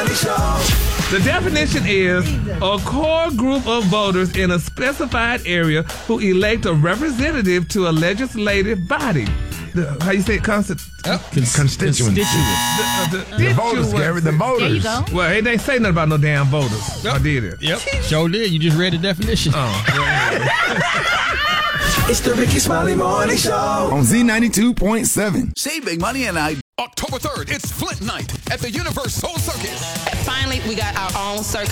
Morning Show. The definition is a core group of voters in a specified area who elect a representative to a legislative body. How you say it? Constituents. The voters, Gary. The voters. There you go. Well, it ain't say nothing about no damn voters. Yep. I did it. Yep. Sure did. You just read the definition. It's the Ricky Smiley Morning Show. On Z92.7. Save big money and October 3rd, it's Flint Night at the Universal Circus. Finally, we got our own circus.